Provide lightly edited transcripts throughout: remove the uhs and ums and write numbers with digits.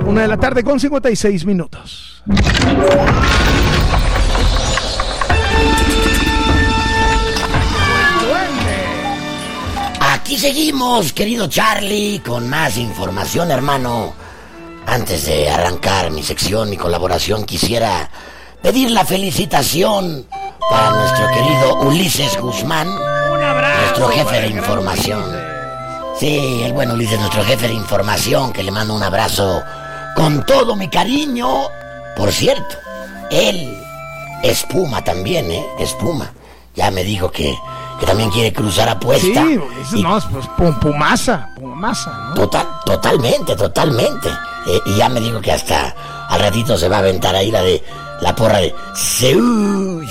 1:56 p.m. Aquí seguimos, querido Charlie, con más información, hermano. Antes de arrancar mi sección, mi colaboración, quisiera pedir la felicitación para nuestro querido Ulises Guzmán, Un abrazo, nuestro jefe de información. Sí, el buen Ulises, nuestro jefe de información, que le mando un abrazo con todo mi cariño. Por cierto, él es Puma también, es Puma. Ya me dijo que también quiere cruzar apuesta. Sí, Ulises, no, pues Pumasa, ¿no? Totalmente. Y ya me dijo que hasta al ratito se va a aventar ahí la porra de Seú,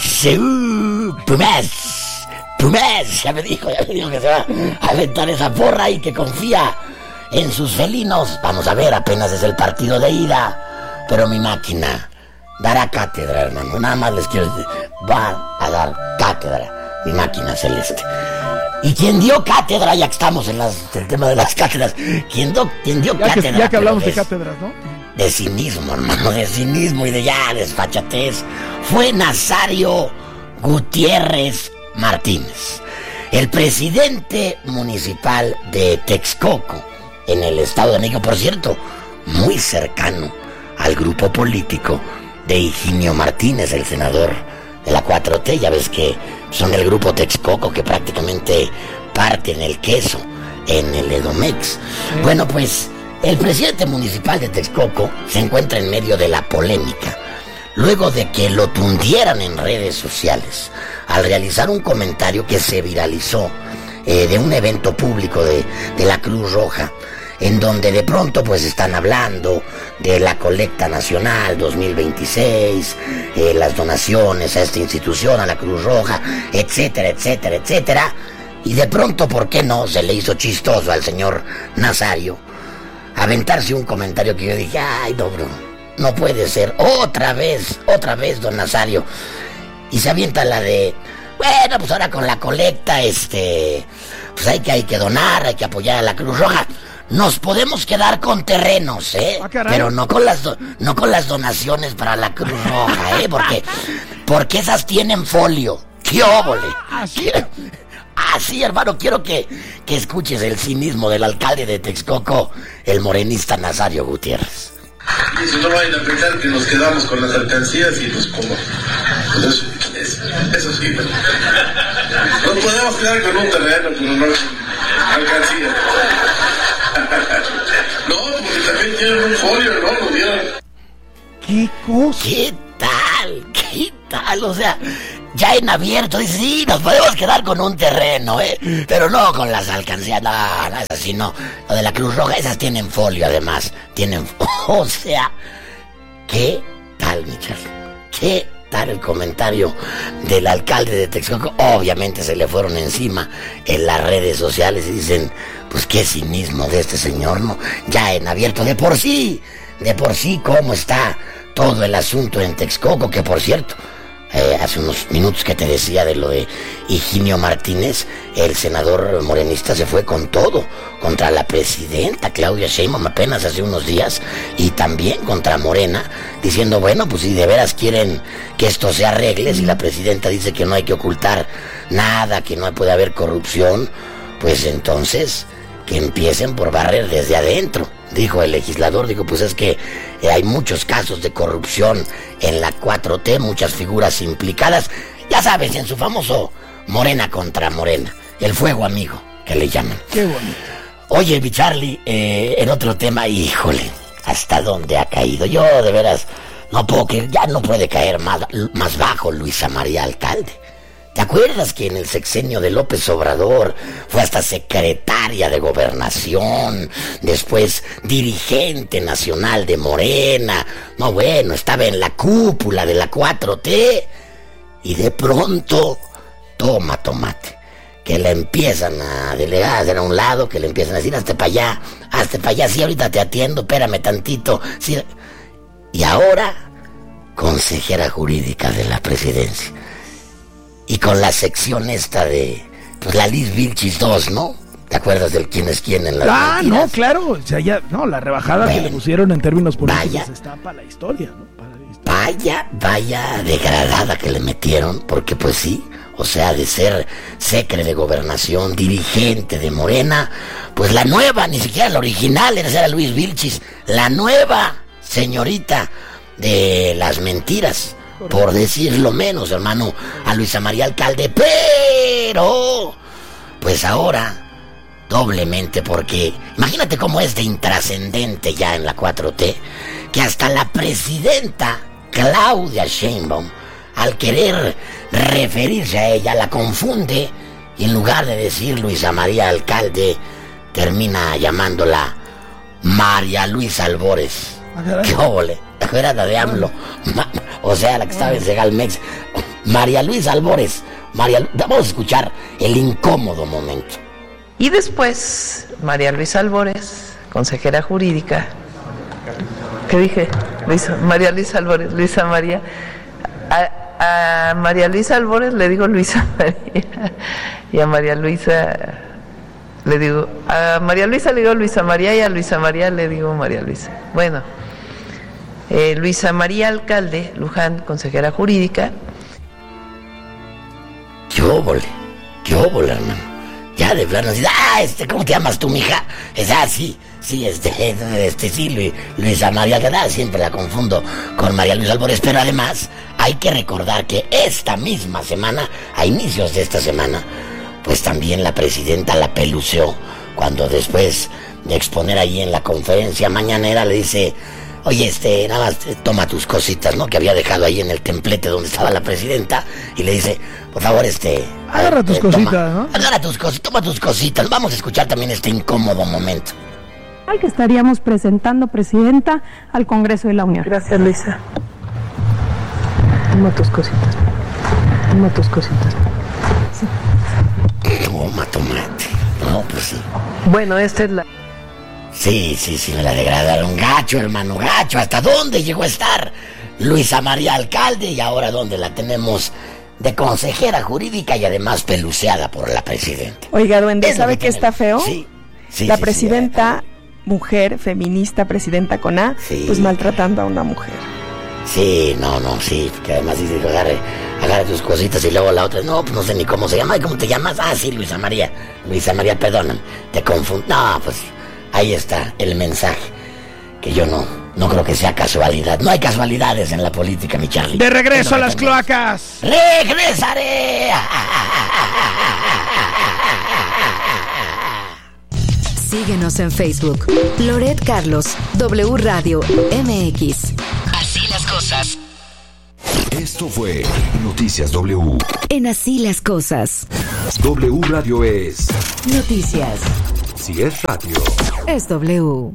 Pumas. Ya me dijo que se va a aventar esa porra y que confía en sus felinos. Vamos a ver, apenas es el partido de ida, pero mi máquina dará cátedra, hermano. Nada más les quiero decir, va a dar cátedra mi máquina celeste. Y quien dio cátedra, ya que estamos en el tema de las cátedras, quien dio cátedra. Ya que hablamos de cátedras, ¿no? De cinismo, hermano, de cinismo y de desfachatez, fue Nazario Gutiérrez Martínez, el presidente municipal de Texcoco, en el Estado de México, por cierto, muy cercano al grupo político de Higinio Martínez, el senador de la 4T. Ya ves que son del grupo Texcoco, que prácticamente parten el queso en el Edomex. Bueno, pues el presidente municipal de Texcoco se encuentra en medio de la polémica, luego de que lo tundieran en redes sociales al realizar un comentario que se viralizó de un evento público de la Cruz Roja, en donde de pronto pues están hablando de la colecta nacional 2026, las donaciones a esta institución, a la Cruz Roja, etcétera, y de pronto, ¿por qué no? Se le hizo chistoso al señor Nazario aventarse un comentario que yo dije, ay, no, bro, no puede ser, otra vez, don Nazario, y se avienta la de, bueno, pues ahora con la colecta, pues hay que donar, hay que apoyar a la Cruz Roja. Nos podemos quedar con terrenos, pero no con las donaciones para la Cruz Roja, porque esas tienen folio. ¡Qué óvole! Así, hermano, quiero que escuches el cinismo del alcalde de Texcoco, el morenista Nazario Gutiérrez. Y eso no vayan a pensar que nos quedamos con las alcancías y pues como... Pues eso sí, ¿no? Nos podemos quedar con un terreno, pero no alcancías. No, porque también tienen un folio, ¿no? Lo dieron. ¿Qué cosa? ¿Qué tal? O sea, ya en abierto, dice, sí, nos podemos quedar con un terreno, pero no con las alcancías, no, es así, no. Lo de la Cruz Roja, esas tienen folio, además, o sea, ¿qué tal, mi Charlie? ¿Qué tal el comentario del alcalde de Texcoco? Obviamente se le fueron encima en las redes sociales y dicen, pues qué cinismo de este señor, ¿no? Ya en abierto, de por sí, cómo está todo el asunto en Texcoco, que por cierto, hace unos minutos que te decía de lo de Higinio Martínez, el senador morenista se fue con todo contra la presidenta Claudia Sheinbaum apenas hace unos días, y también contra Morena, diciendo, bueno, pues si de veras quieren que esto se arregle, si la presidenta dice que no hay que ocultar nada, que no puede haber corrupción, pues entonces que empiecen por barrer desde adentro. Dijo el legislador, pues es que hay muchos casos de corrupción en la 4T, muchas figuras implicadas, ya sabes, en su famoso Morena contra Morena, el fuego amigo, que le llaman. Qué bonito. Oye, mi Charlie, en otro tema, híjole, ¿hasta dónde ha caído? Yo, de veras, no puedo creer, ya no puede caer más bajo Luisa María Alcalde. ¿Te acuerdas que en el sexenio de López Obrador fue hasta secretaria de Gobernación, después dirigente nacional de Morena? No, bueno, estaba en la cúpula de la 4T y de pronto, toma tomate, que la empiezan a delegar, a hacer a un lado, que le empiezan a decir, hazte para allá, sí, ahorita te atiendo, espérame tantito, sí. Y ahora, consejera jurídica de la presidencia. Y con la sección esta de, pues la Liz Vilchis 2, ¿no? ¿Te acuerdas del quién es quién en las mentiras? No, claro. O sea, ya, no, la rebajada que le pusieron en términos políticos vaya. está para la historia, ¿no? Para la historia. Vaya degradada que le metieron, porque pues sí, o sea, de ser secre de gobernación, dirigente de Morena, pues la nueva, ni siquiera la original, era Luis Vilchis, la nueva señorita de las mentiras, por decirlo menos, hermano, a Luisa María Alcalde, pero pues ahora doblemente, porque imagínate cómo es de intrascendente ya en la 4T, que hasta la presidenta Claudia Sheinbaum, al querer referirse a ella, la confunde y en lugar de decir Luisa María Alcalde, termina llamándola María Luisa Albores. ¡Qué óvole! Era la de AMLO. O sea, la que estaba en Segalmex. María Luisa Albores. Vamos a escuchar el incómodo momento. Y después, María Luisa Albores, consejera jurídica. ¿Qué dije? María Luisa Albores, Luisa María. A María Luisa Albores le digo Luisa María. Y a María Luisa le digo... A María Luisa le digo Luisa María y a Luisa María le digo María Luisa. Bueno, Luisa María Alcalde Luján, consejera jurídica. ¡Qué óvole, hermano! Ya de plano, ¿cómo te llamas tú, mija? Sí, Luisa María Alcalde, siempre la confundo con María Luisa Albores, pero además hay que recordar que esta misma semana, a inicios de esta semana, pues también la presidenta la peluceó, cuando después de exponer ahí en la conferencia mañanera le dice... Oye, nada más toma tus cositas, ¿no? Que había dejado ahí en el templete donde estaba la presidenta. Y le dice, por favor, agarra tus cositas, ¿no? Agarra tus cositas, toma tus cositas. Vamos a escuchar también este incómodo momento. Que estaríamos presentando, presidenta, al Congreso de la Unión. Gracias, Luisa. Toma tus cositas. Sí. Toma, tomate. No, pues sí. Bueno, esta es la... Sí, me la degradaron gacho, hermano, gacho. ¿Hasta dónde llegó a estar Luisa María Alcalde? Y ahora dónde la tenemos de consejera jurídica y además peluceada por la presidenta. Oiga, duende, ¿sabe qué está feo? Sí, la presidenta, mujer, feminista, presidenta con A, pues maltratando a una mujer. Sí, sí, que además dice, agarra tus cositas y luego la otra, no, pues no sé ni cómo se llama. ¿Y cómo te llamas? Sí, Luisa María, perdóname, te confundo. No, pues... Ahí está el mensaje, que yo no creo que sea casualidad. No hay casualidades en la política, mi Charlie. ¡De regreso a las cloacas! ¡Regresaré! Síguenos en Facebook. Loret Carlos, W Radio MX. Así las cosas. Esto fue Noticias W. En Así las cosas. W Radio es... Noticias. Si es radio, es W.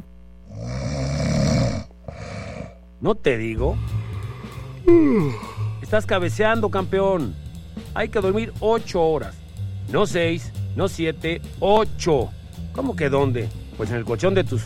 ¿No te digo? Estás cabeceando, campeón. Hay que dormir 8 horas. No 6, no 7, 8. ¿Cómo que dónde? Pues en el colchón de tus